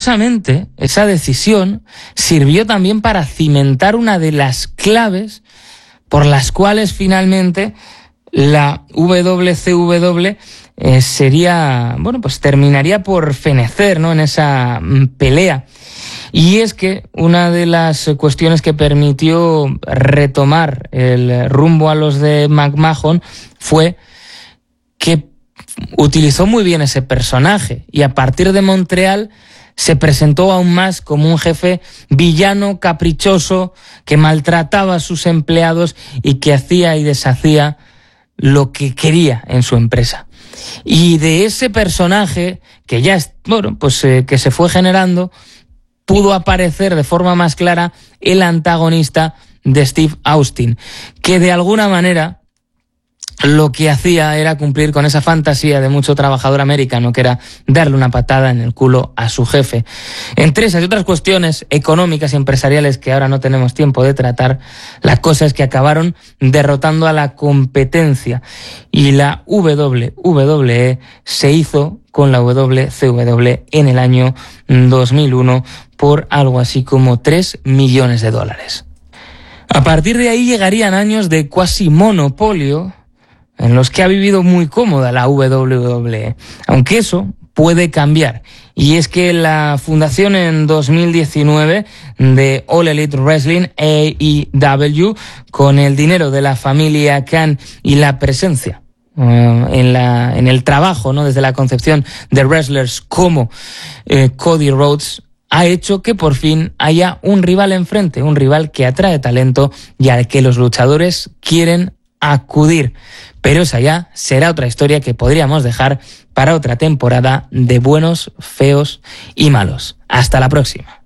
curiosamente, esa decisión sirvió también para cimentar una de las claves por las cuales finalmente la WCW terminaría por fenecer, ¿no?, en esa pelea. Y es que una de las cuestiones que permitió retomar el rumbo a los de McMahon fue que utilizó muy bien ese personaje, y a partir de Montreal se presentó aún más como un jefe villano, caprichoso, que maltrataba a sus empleados y que hacía y deshacía lo que quería en su empresa. Y de ese personaje que que se fue generando, pudo aparecer de forma más clara el antagonista de Steve Austin, que de alguna manera lo que hacía era cumplir con esa fantasía de mucho trabajador americano, que era darle una patada en el culo a su jefe. Entre esas y otras cuestiones económicas y empresariales que ahora no tenemos tiempo de tratar, la cosa es que acabaron derrotando a la competencia, y la WWE se hizo con la WCW en el año 2001 por algo así como $3 millones. A partir de ahí llegarían años de cuasi monopolio en los que ha vivido muy cómoda la WWE, aunque eso puede cambiar. Y es que la fundación en 2019 de All Elite Wrestling, AEW, con el dinero de la familia Khan y la presencia en el trabajo, ¿no?, desde la concepción de wrestlers como Cody Rhodes, ha hecho que por fin haya un rival enfrente, un rival que atrae talento y al que los luchadores quieren acudir. Pero esa ya será otra historia que podríamos dejar para otra temporada de Buenos, Feos y Malos. Hasta la próxima.